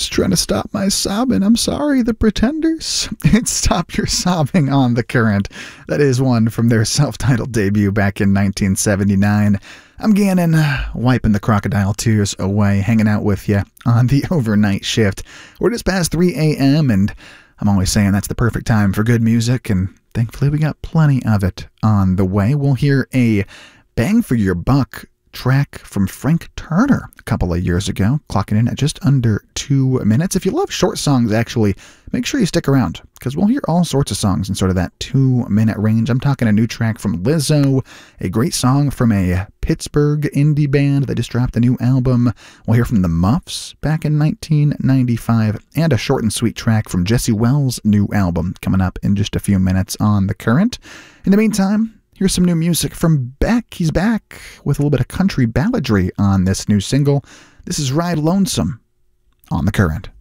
Just trying to stop my sobbing. I'm sorry, The Pretenders. It's Stop Your Sobbing on The Current. That is one from their self-titled debut back in 1979. I'm Gannon, wiping the crocodile tears away, hanging out with you on the overnight shift. We're just past 3 a.m., and I'm always saying that's the perfect time for good music, and thankfully we got plenty of it on the way. We'll hear a bang for your buck track from Frank Turner a couple of years ago, clocking in at just under 2 minutes. If you love short songs, actually, make sure you stick around, because we'll hear all sorts of songs in sort of that 2-minute range. I'm talking a new track from Lizzo, a great song from a Pittsburgh indie band that just dropped a new album. We'll hear from the Muffs back in 1995, and a short and sweet track from Jesse Wells' new album coming up in just a few minutes on The Current. In the meantime, here's some new music from Beck. He's back with a little bit of country balladry on this new single. This is Ride Lonesome on The Current.